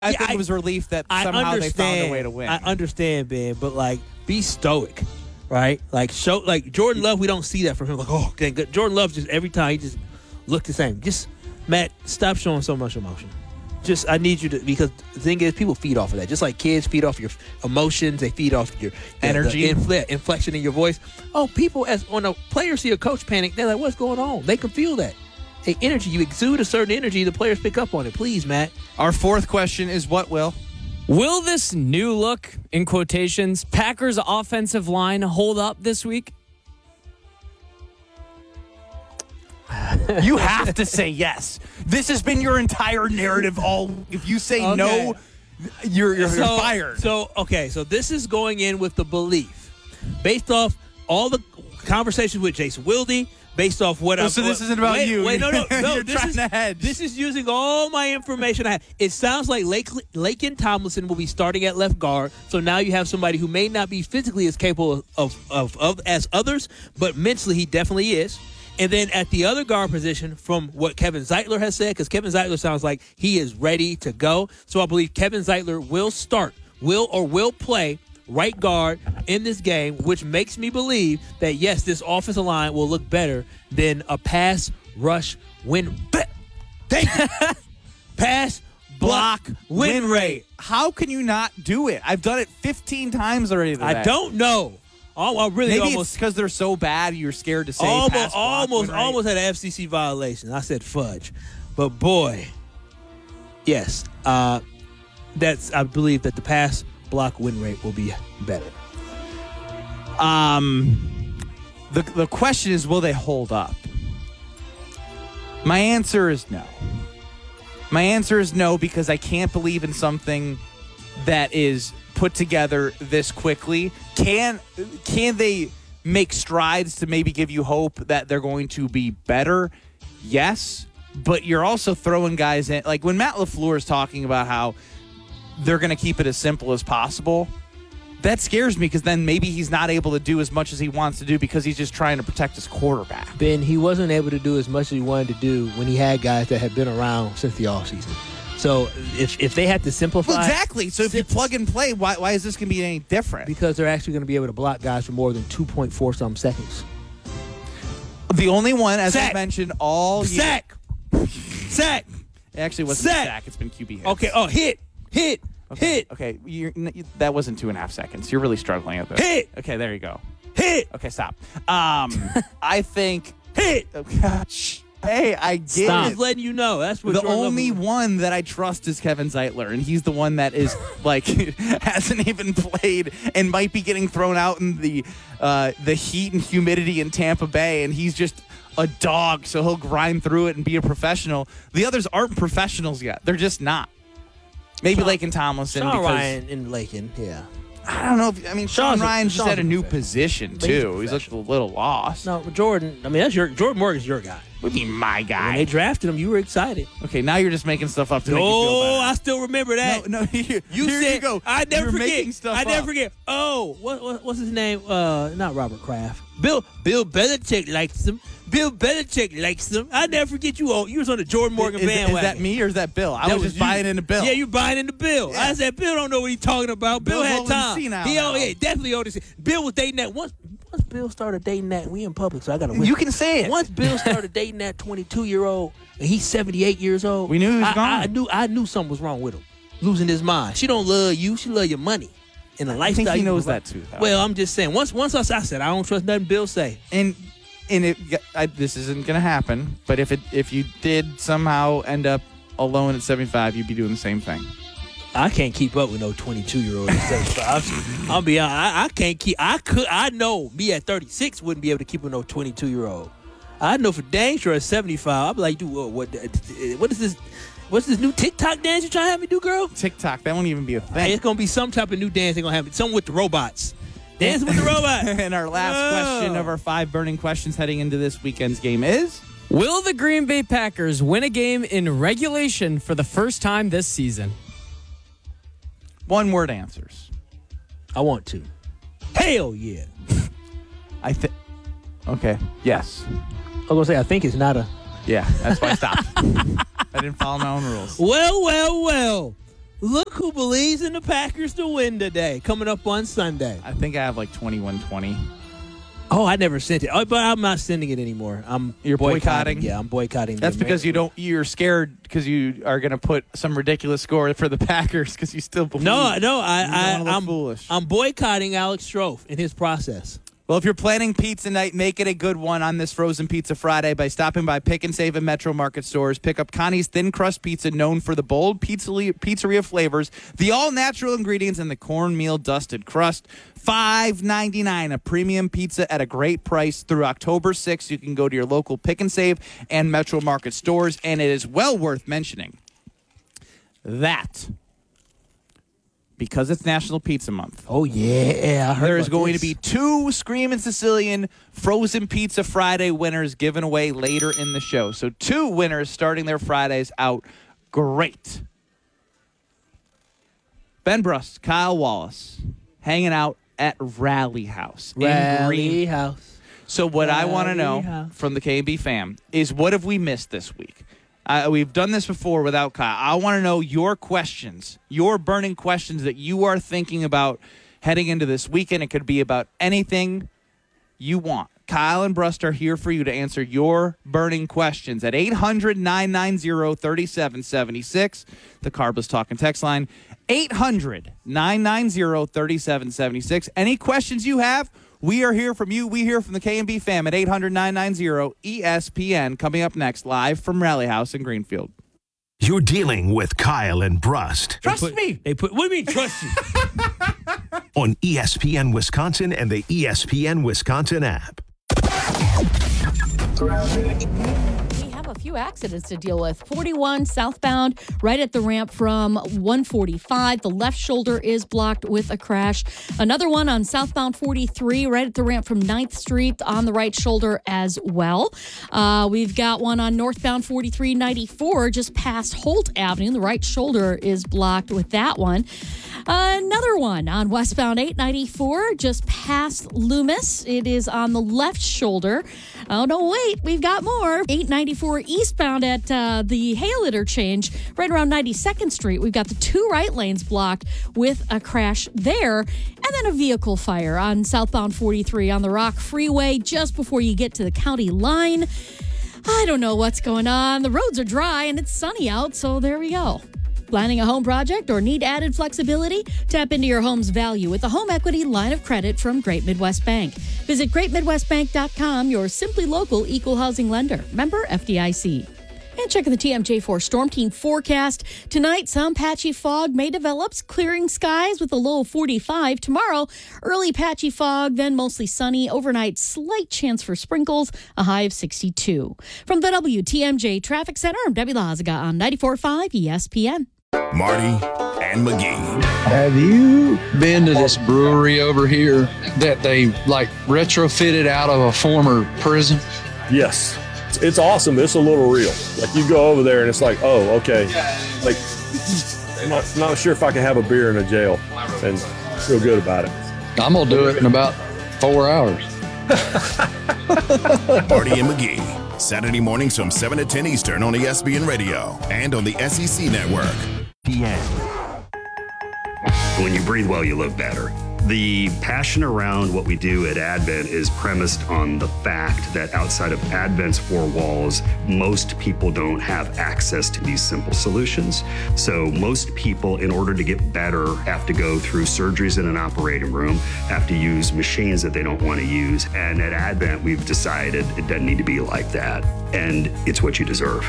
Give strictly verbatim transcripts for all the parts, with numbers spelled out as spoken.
I yeah, think I, it was relief that I somehow they found a way to win. I understand, Ben, but like, be stoic, right? Like, show like Jordan Love. We don't see that from him. Like, oh, thank God. Jordan Love just every time he just looked the same. Just Matt, stop showing so much emotion. Just I need you to, because the thing is, people feed off of that. Just like kids feed off your emotions, they feed off your the, energy, the infl- inflection in your voice. Oh, people, as when a player see a coach panic, they're like, "What's going on?" They can feel that. Hey, energy, you exude a certain energy, the players pick up on it. Please, Matt. Our fourth question is what, Will? Will this new look, in quotations, Packers offensive line hold up this week? You have to say yes. This has been your entire narrative. All if you say okay. no, you're, you're, so, you're fired. So, okay, so this is going in with the belief, based off all the conversations with Jason Wilde, based off what oh, I'm. So this isn't about wait, you. Wait, no, no, no. You're this trying is to hedge. This is using all my information I have. It sounds like Lake Laken Tomlinson will be starting at left guard. So now you have somebody who may not be physically as capable of of, of as others, but mentally he definitely is. And then at the other guard position, from what Kevin Zeitler has said, because Kevin Zeitler sounds like he is ready to go. So I believe Kevin Zeitler will start, will or will play right guard in this game, which makes me believe that, yes, this offensive line will look better than a pass, rush, win. Thank you. Pass, block, win rate. How can you not do it? I've done it fifteen times already today. I don't know. Oh, I really Maybe almost it's because they're so bad you're scared to say almost, pass, block, almost, win rate. almost had an F C C violation. I said fudge, but boy, yes, uh, that's. I believe that the pass, block, win rate will be better. Um, the the question is, will they hold up? My answer is no. My answer is no, because I can't believe in something that is put together this quickly. Can can they make strides to maybe give you hope that they're going to be better? Yes, but you're also throwing guys in. Like when Matt LaFleur is talking about how they're going to keep it as simple as possible, that scares me, because then maybe he's not able to do as much as he wants to do because he's just trying to protect his quarterback. Ben, he wasn't able to do as much as he wanted to do when he had guys that had been around since the offseason. So if if they had to simplify... Well, exactly. So if you plug and play, why why is this going to be any different? Because they're actually going to be able to block guys for more than two point four some seconds. The only one, as Sack. I mentioned, all year. Sack! Sack! It actually wasn't Sack. a sack. It's been Q B hits. Okay, oh, hit! Hit! Okay. Hit! Okay, you're, you, that wasn't two and a half seconds. You're really struggling at this. Hit! Okay, there you go. Hit! Okay, stop. Um, I think... Hit! Oh, gosh. Hey, I get Stop. I'm it. just letting you know. That's what The Jordan only Love- one that I trust is Kevin Zeitler, and he's the one that is like hasn't even played and might be getting thrown out in the uh, the heat and humidity in Tampa Bay, and he's just a dog, so he'll grind through it and be a professional. The others aren't professionals yet; they're just not. Maybe Sean- Laken Tomlinson. Sean because Ryan and Laken, yeah. I don't know. If, I mean, Sean Sean's a- Ryan just Sean's had a a new professional. position But he's a too. He's looked a professional. little lost. No, Jordan, I mean, that's your Jordan Morgan's your guy. What do you mean, my When guy? they drafted him, you were excited. Okay, now you're just making stuff up to make you feel Oh, better. I still remember that. No, no, here, You here said you go. I never You're forget. making stuff I never up. forget. Oh, what, what what's his name? Uh, not Robert Kraft. Bill Bill Belichick likes him. Bill Belichick likes him. I never forget you. Oh, you was on the Jordan Morgan Is, bandwagon. is that me or is that Bill? I That was, just you. buying into Bill. Yeah, you buying into Bill. Yeah. I said Bill don't know what he's talking about. Bill Bill's had old and time. senile He oh now. yeah, definitely old and senile. Bill was dating that once. Once Bill started dating that, we in public, so I gotta. You can say it. Once Bill started dating that twenty-two year old, and he's seventy-eight years old. We knew he was I, gone. I, I knew. I knew something was wrong with him, losing his mind. She don't love you. She love your money and the lifestyle. think he you knows provide. that too, though. Well, I'm just saying. Once, once I, I said I don't trust nothing Bill say. and and it, I, this isn't gonna happen. But if it if you did somehow end up alone at seventy-five, you'd be doing the same thing. I can't keep up with no twenty-two year old at seventy-five. I'll be honest. I, I can't keep. I could. I know me at thirty-six wouldn't be able to keep with no twenty-two year old. I know for dang sure at seventy-five, I'll be like, dude, what? What, what is this? What's this new TikTok dance you trying to have me do, girl? TikTok, that won't even be a Hey, thing. it's gonna be some type of new dance. They're gonna have something with the robots. Dancing with the robot. And our last Oh. question of our five burning questions heading into this weekend's game is: Will the Green Bay Packers win a game in regulation for the first time this season? one word answers. I want to. Hell yeah. I think. Okay. Yes. I was gonna say I think it's not a. Yeah. That's why I stopped. I didn't follow my own rules. Well, well, well. Look who believes in the Packers to win today, coming up on Sunday. I think I have like twenty-one twenty. Oh, I never sent it. Oh, but I'm not sending it anymore. I'm You're boycotting. boycotting? Yeah, I'm boycotting. That's the because you American- don't. You're scared because you are going to put some ridiculous score for the Packers because you still believe. No, no, I, You don't I, wanna look I'm foolish. I'm boycotting Alex Strofe in his process. Well, if you're planning pizza night, make it a good one on this Frozen Pizza Friday by stopping by Pick and Save and Metro Market stores. Pick up Connie's Thin Crust Pizza, known for the bold pizzeria, pizzeria flavors, the all-natural ingredients, and the cornmeal dusted crust. five ninety-nine, a premium pizza at a great price through October sixth. You can go to your local Pick and Save and Metro Market stores, and it is well worth mentioning that because it's National Pizza Month, Oh yeah, I heard there is about going this. to be two Screamin' Sicilian Frozen Pizza Friday winners given away later in the show. So two winners starting their Fridays out great. Ben Brust, Kyle Wallace, hanging out at Rally House in Rally Green. House. So what I want to Rally know House. from the K and B fam is what have we missed this week? Uh, we've done this before without Kyle. I want to know your questions, your burning questions that you are thinking about heading into this weekend. It could be about anything you want. Kyle and Brust are here for you to answer your burning questions at eight hundred, nine nine zero, three seven seven six, the Carbless Talking text line, eight hundred, nine nine zero, three seven seven six. Any questions you have, we are here from you. We hear from the K and B fam at eight hundred, nine nine zero, E S P N. Coming up next, live from Rally House in Greenfield. You're dealing with Kyle and Brust Trust Put- me. They put. What do you mean trust you? on E S P N Wisconsin and the E S P N Wisconsin app. We have a few accidents to deal with. forty-one southbound, right at the ramp from one forty-five. The left shoulder is blocked with a crash. Another one on southbound forty-three, right at the ramp from ninth Street on the right shoulder as well. Uh, we've got one on northbound forty-three ninety-four, just past Holt Avenue. The right shoulder is blocked with that one. Another one on westbound eight ninety-four, just past Loomis. It is on the left shoulder. Oh, no, wait, we've got more. eight ninety-four eastbound at uh, the Hale interchange, right around ninety-second Street. We've got the two right lanes blocked with a crash there. And then a vehicle fire on southbound forty-three on the Rock Freeway just before you get to the county line. I don't know what's going on. The roads are dry and it's sunny out, so there we go. Planning a home project or need added flexibility? Tap into your home's value with the home equity line of credit from Great Midwest Bank. Visit great midwest bank dot com, your simply local equal housing lender. Member F D I C. And checking the T M J four Storm Team forecast. Tonight, some patchy fog may develop, clearing skies with a low of forty-five. Tomorrow, early patchy fog, then mostly sunny. Overnight, slight chance for sprinkles, a high of sixty-two. From the W T M J Traffic Center, I'm Debbie Lazaga on ninety-four point five E S P N. Marty and McGee. Have you been to this brewery over here that they like retrofitted out of a former prison? Yes. It's, it's awesome. It's a little real. Like you go over there and it's like, oh, okay. Like, I'm not, not sure if I can have a beer in a jail and feel good about it. I'm going to do it in about four hours. Marty and McGee. Saturday mornings from seven to ten Eastern on E S P N Radio and on the S E C Network. The end. When you breathe well, you live better. The passion around what we do at Advent is premised on the fact that outside of Advent's four walls, most people don't have access to these simple solutions. So most people, in order to get better, have to go through surgeries in an operating room, have to use machines that they don't want to use. And at Advent, we've decided it doesn't need to be like that. And it's what you deserve.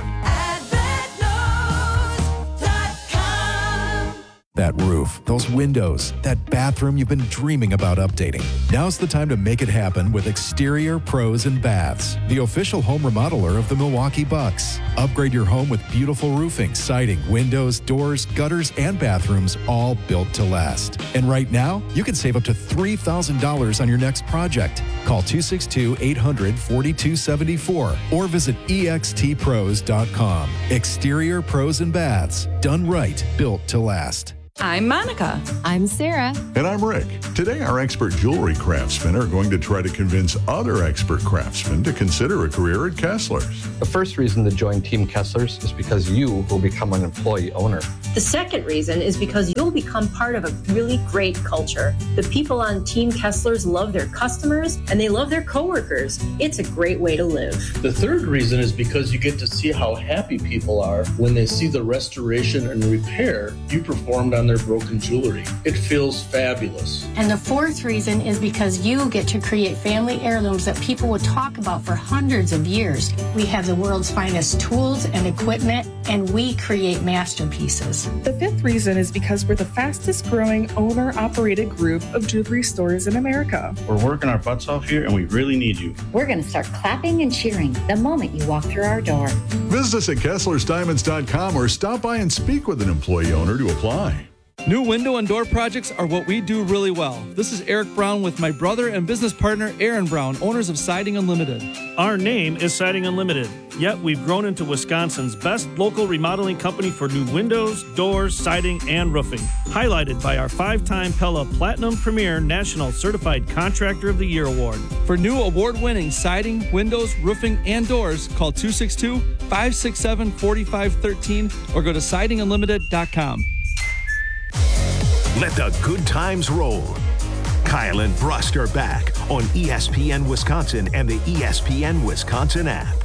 That roof, those windows, that bathroom you've been dreaming about updating. Now's the time to make it happen with Exterior Pros and Baths, the official home remodeler of the Milwaukee Bucks. Upgrade your home with beautiful roofing, siding, windows, doors, gutters, and bathrooms, all built to last. And right now, you can save up to three thousand dollars on your next project. Call two six two, eight hundred, four two seven four or visit E X T pros dot com. Exterior Pros and Baths, done right, built to last. I'm Monica. I'm Sarah. And I'm Rick. Today, our expert jewelry craftsmen are going to try to convince other expert craftsmen to consider a career at Kessler's. The first reason to join Team Kessler's is because you will become an employee owner. The second reason is because you'll become part of a really great culture. The people on Team Kessler's love their customers and they love their coworkers. It's a great way to live. The third reason is because you get to see how happy people are when they see the restoration and repair you performed on their broken jewelry. It feels fabulous. And the fourth reason is because you get to create family heirlooms that people would talk about for hundreds of years. We have the world's finest tools and equipment, and we create masterpieces. The fifth reason is because we're the fastest growing owner-operated group of jewelry stores in America. We're working our butts off here, and we really need you. We're going to start clapping and cheering the moment you walk through our door. Visit us at Kessler's Diamonds dot com or stop by and speak with an employee owner to apply. New window and door projects are what we do really well. This is Eric Brown with my brother and business partner, Aaron Brown, owners of Siding Unlimited. Our name is Siding Unlimited, yet we've grown into Wisconsin's best local remodeling company for new windows, doors, siding, and roofing. Highlighted by our five-time Pella Platinum Premier National Certified Contractor of the Year Award. For new award-winning siding, windows, roofing, and doors, call two six two, five six seven, four five one three or go to siding unlimited dot com. Let the good times roll. Kyle and Brust are back on E S P N Wisconsin and the E S P N Wisconsin app.